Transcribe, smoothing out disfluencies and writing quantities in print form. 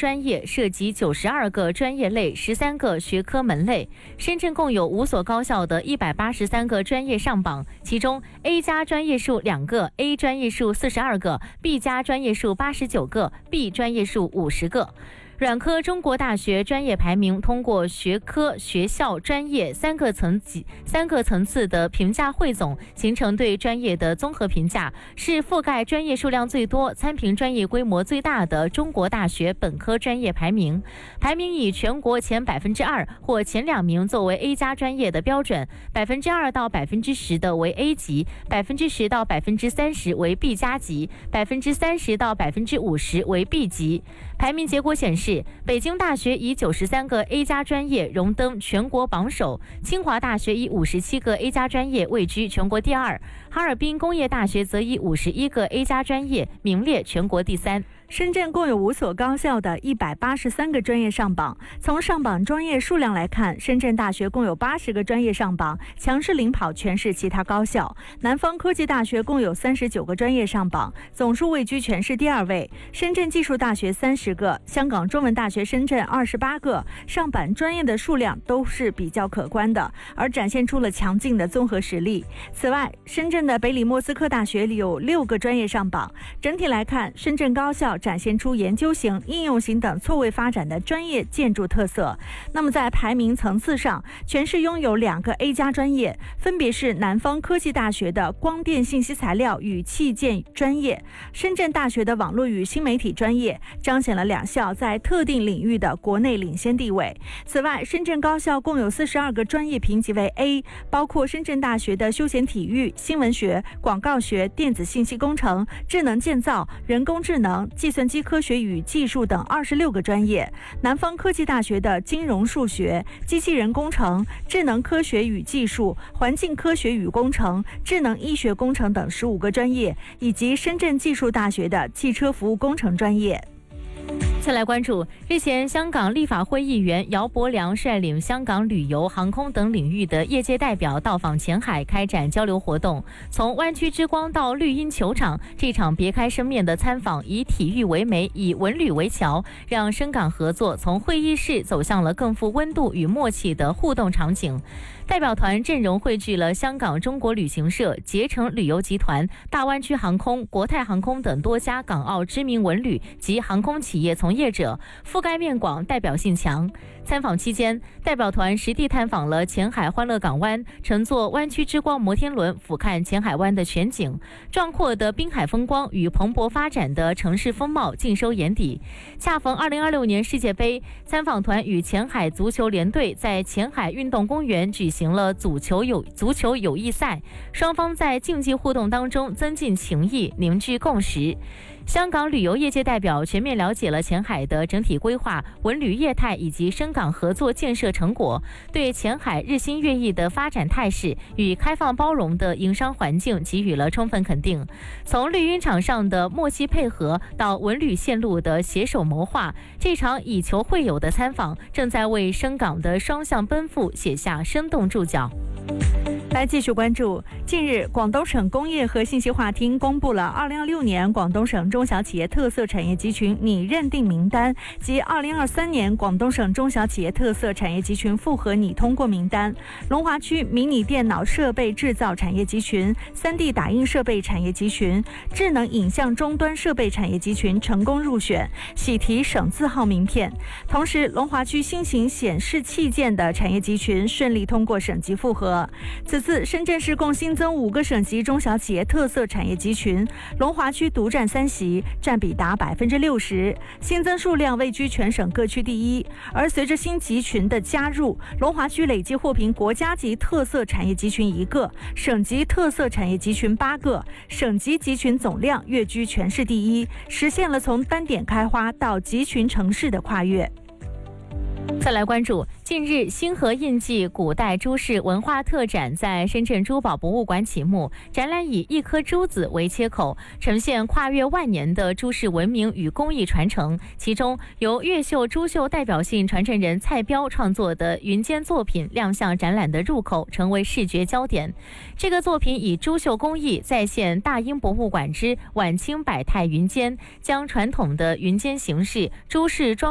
专业，涉及92个专业类、13个学科门类。深圳共有5所高校的183个专业上榜，其中 A 加专业数2个， A 专业数42个， B 加专业数89个， B 专业数50个。软科中国大学专业排名通过学科、学校、专业3个层次的评价汇总，形成对专业的综合评价，是覆盖专业数量最多、参评专业规模最大的中国大学本科专业排名。排名以全国前2%或前2名作为 A 加专业的标准，2%到10%的为 A 级，10%到30%为 B 加级，30%到50%为 B 级。排名结果显示，北京大学以93个 A 加专业荣登全国榜首，清华大学以57个 A 加专业位居全国第2，哈尔滨工业大学则以51个 A 加专业名列全国第3。 深圳共有5所高校的183个专业上榜。从上榜专业数量来看，深圳大学共有80个专业上榜，强势领跑全市其他高校。南方科技大学共有39个专业上榜，总数位居全市第2位。深圳技术大学30个，香港中文大学深圳28个，上榜专业的数量都是比较可观的，而展现出了强劲的综合实力。此外，深圳的北理莫斯科大学里有6个专业上榜。整体来看，深圳高校展现出研究型、应用型等错位发展的专业建筑特色。那么在排名层次上，全市拥有2个 A 加专业，分别是南方科技大学的光电信息材料与器件专业，深圳大学的网络与新媒体专业，彰显了2校在特定领域的国内领先地位。此外，深圳高校共有42个专业评级为 A， 包括深圳大学的休闲体育、新闻学、广告学、电子信息工程、智能建造、人工智能、计算机科学与技术等26个专业，南方科技大学的金融数学、机器人工程、智能科学与技术、环境科学与工程、智能医学工程等15个专业，以及深圳技术大学的汽车服务工程专业。 再来关注，日前香港立法会议员姚柏良率领香港旅游、航空等领域的业界代表到访前海开展交流活动。从湾区之光到绿茵球场，这场别开生面的参访以体育为媒，以文旅为桥，让深港合作从会议室走向了更富温度与默契的互动场景。代表团阵容汇聚了香港中国旅行社、捷程旅游集团、大湾区航空、国泰航空等多家港澳知名文旅及航空企业从业者，覆盖面广，代表性强。参访期间，代表团实地探访了前海欢乐港湾，乘坐湾区之光摩天轮俯瞰前海湾的全景，壮阔的滨海风光与蓬勃发展的城市风貌尽收眼底。恰逢2026年世界杯，参访团与前海足球联队在前海运动公园举行了足球友谊赛，双方在竞技互动当中增进情谊，凝聚共识。香港旅游业界代表全面了解了前海的整体规划、文旅业态以及深港合作建设成果，对前海日新月异的发展态势与开放包容的营商环境给予了充分肯定。从绿茵场上的默契配合到文旅线路的携手谋划，这场以球会友的参访正在为深港的双向奔赴写下生动注脚。 来继续关注，近日广东省工业和信息化厅公布了2026年广东省中小企业特色产业集群拟认定名单及2023年广东省中小企业特色产业集群复核拟通过名单。龙华区迷你电脑设备制造产业集群、3D 打印设备产业集群、智能影像终端设备产业集群成功入选，喜提省字号名片。同时，龙华区新型显示器件的产业集群顺利通过省级复核。此次深圳市共新增5个省级中小企业特色产业集群，龙华区独占3席，占比达60%，新增数量位居全省各区第一。而随着新集群的加入，龙华区累计获评国家级特色产业集群1个，省级特色产业集群8个，省级集群总量跃居全市第一，实现了从单点开花到集群城市的跨越。 再来关注，近日星河印记古代珠饰文化特展在深圳珠宝博物馆启幕，展览以一颗珠子为切口，呈现跨越万年的珠饰文明与工艺传承。其中由越秀珠绣代表性传承人蔡彪创作的云间作品亮相展览的入口，成为视觉焦点。这个作品以珠绣工艺再现大英博物馆之晚清百态云间，将传统的云间形式、珠饰装